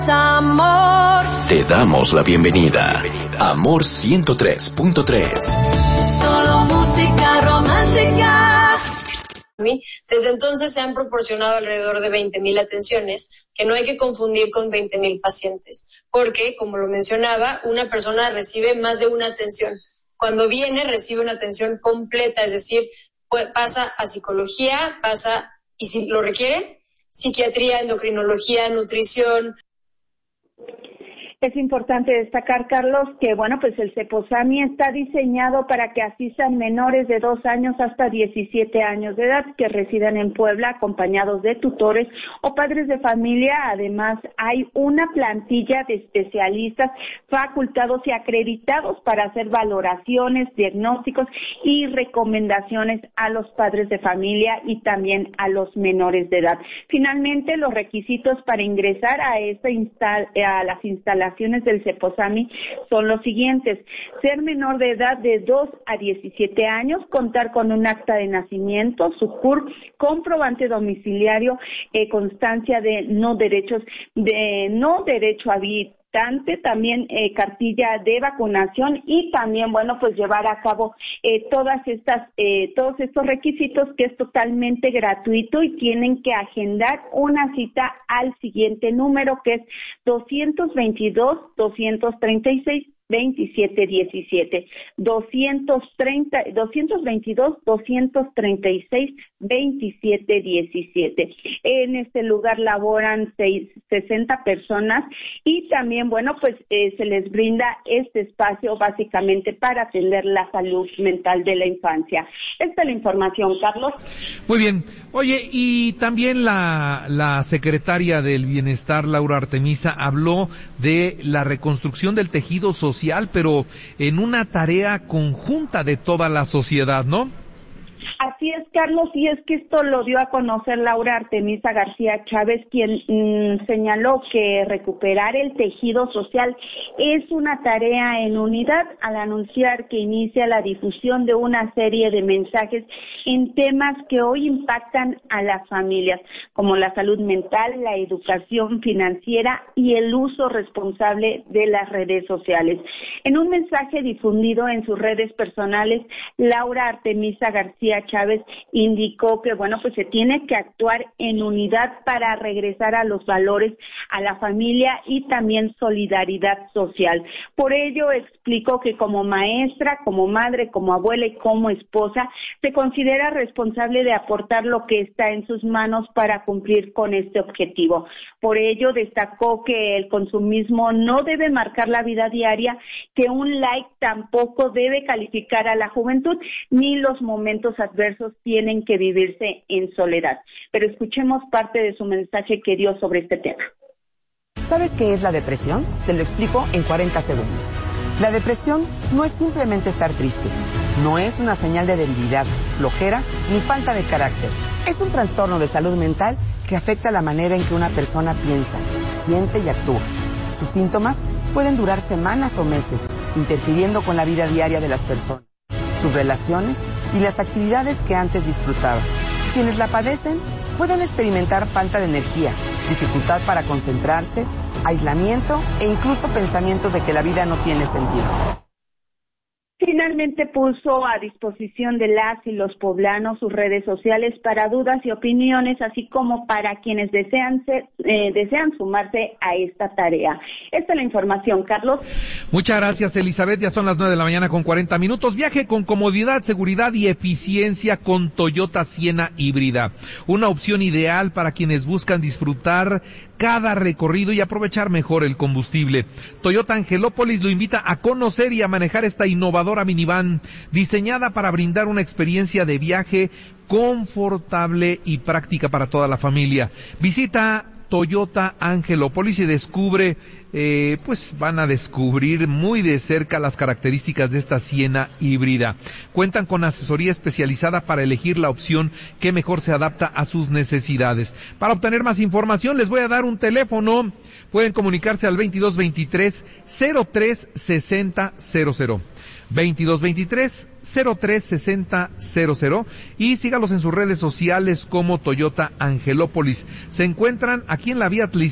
Amor. Te damos la bienvenida. Amor 103.3. Solo música romántica. Desde entonces se han proporcionado alrededor de 20,000 atenciones, que no hay que confundir con 20,000 pacientes, porque, como lo mencionaba, una persona recibe más de una atención. Cuando viene, recibe una atención completa, es decir, pasa a psicología, pasa, y si lo requiere, psiquiatría, endocrinología, nutrición. Es importante destacar, Carlos, que pues el Ceposami está diseñado para que asistan menores de 2 años hasta 17 años de edad que residan en Puebla acompañados de tutores o padres de familia. Además, hay una plantilla de especialistas facultados y acreditados para hacer valoraciones, diagnósticos y recomendaciones a los padres de familia y también a los menores de edad. Finalmente, los requisitos para ingresar a las instalaciones del Ceposami son los siguientes: ser menor de edad de 2 a 17 años, contar con un acta de nacimiento, su CURP, comprobante domiciliario, constancia de no derecho habitante, también cartilla de vacunación y también llevar a cabo todos estos requisitos, que es totalmente gratuito, y tienen que agendar una cita al siguiente número, que es 222-236-2717, 222-236-2717. En este lugar laboran 60 personas y también, se les brinda este espacio básicamente para atender la salud mental de la infancia. Esta es la información, Carlos. Muy bien. Oye, y también la secretaria del Bienestar, Laura Artemisa, habló de la reconstrucción del tejido social, pero en una tarea conjunta de toda la sociedad, ¿no? Así es, Carlos, y es que esto lo dio a conocer Laura Artemisa García Chávez, quien señaló que recuperar el tejido social es una tarea en unidad, al anunciar que inicia la difusión de una serie de mensajes en temas que hoy impactan a las familias, como la salud mental, la educación financiera y el uso responsable de las redes sociales. En un mensaje difundido en sus redes personales, Laura Artemisa García Chávez indicó que se tiene que actuar en unidad para regresar a los valores, a la familia y también solidaridad social. Por ello explicó que como maestra, como madre, como abuela y como esposa, se considera responsable de aportar lo que está en sus manos para cumplir con este objetivo. Por ello destacó que el consumismo no debe marcar la vida diaria, que un like tampoco debe calificar a la juventud, ni los momentos adversos tienen que vivirse en soledad. Pero escuchemos parte de su mensaje que dio sobre este tema. ¿Sabes qué es la depresión? Te lo explico en 40 segundos. La depresión no es simplemente estar triste. No es una señal de debilidad, flojera ni falta de carácter. Es un trastorno de salud mental que afecta la manera en que una persona piensa, siente y actúa. Sus síntomas pueden durar semanas o meses, interfiriendo con la vida diaria de las personas, sus relaciones y las actividades que antes disfrutaban. Quienes la padecen pueden experimentar falta de energía, dificultad para concentrarse, aislamiento e incluso pensamientos de que la vida no tiene sentido. Finalmente puso a disposición de las y los poblanos sus redes sociales para dudas y opiniones, así como para quienes desean sumarse a esta tarea. Esta es la información, Carlos. Muchas gracias, Elizabeth. Ya son las 9:40 a.m. Viaje con comodidad, seguridad y eficiencia con Toyota Siena híbrida. Una opción ideal para quienes buscan disfrutar cada recorrido y aprovechar mejor el combustible. Toyota Angelópolis lo invita a conocer y a manejar esta innovadora minivan diseñada para brindar una experiencia de viaje confortable y práctica para toda la familia. Visita Toyota Angelópolis y descubre, van a descubrir muy de cerca las características de esta Siena híbrida. Cuentan con asesoría especializada para elegir la opción que mejor se adapta a sus necesidades. Para obtener más información les voy a dar un teléfono. Pueden comunicarse al 2223-036000. 2223-036000 y sígalos en sus redes sociales como Toyota Angelópolis. Se encuentran aquí en la vía